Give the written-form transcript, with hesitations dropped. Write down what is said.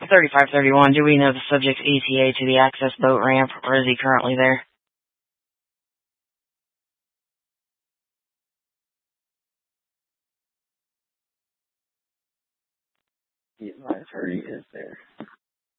3531, do we know the subject's ETA to the access boat ramp, or is he currently there? Yeah, I've heard he is there.